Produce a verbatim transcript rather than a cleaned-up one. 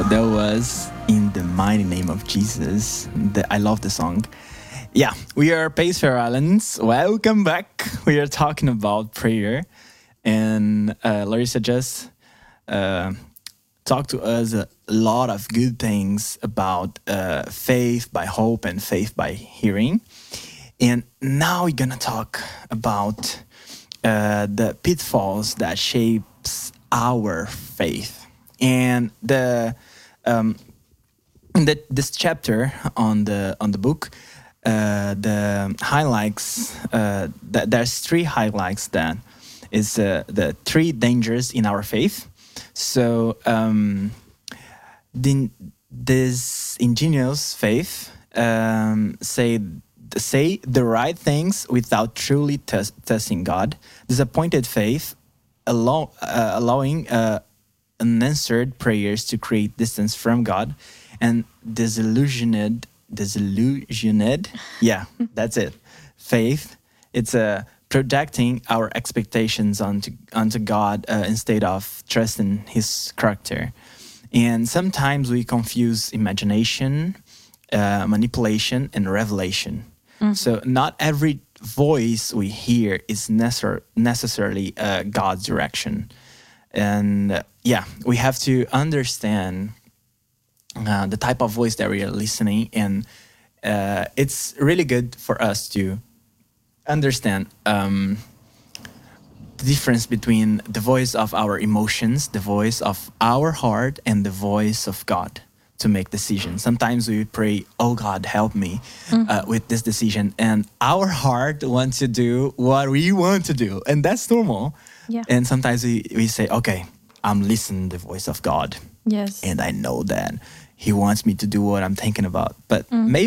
That was In the Mighty Name of Jesus. The, I love the song. Yeah, we are Pace Fair Islands. Welcome back. We are talking about prayer. And uh, Larissa just uh, talked to us a lot of good things about uh, faith by hope and faith by hearing. And now we're going to talk about uh, the pitfalls that shapes our faith. And the um, the this chapter on the on the book, uh, the highlights uh, that there's three highlights that is uh, the three dangers in our faith. So um, the, this ingenious faith um, say say the right things without truly tes- testing God. Disappointed faith, allow, uh, allowing uh, unanswered prayers to create distance from God, and disillusioned, disillusioned, yeah, that's it. Faith, it's a uh, projecting our expectations onto onto God uh, instead of trusting His character, and sometimes we confuse imagination, uh, manipulation, and revelation. Mm-hmm. So not every voice we hear is necessar- necessarily uh, God's direction. And uh, yeah, we have to understand uh, the type of voice that we are listening. And uh, it's really good for us to understand um, the difference between the voice of our emotions, the voice of our heart, and the voice of God to make decisions. Sometimes we pray, oh God, help me mm-hmm. uh, with this decision. And our heart wants to do what we want to do. And that's normal. Yeah. And sometimes we, we say, okay, I'm listening to the voice of God. Yes. And I know that He wants me to do what I'm thinking about. But mm. maybe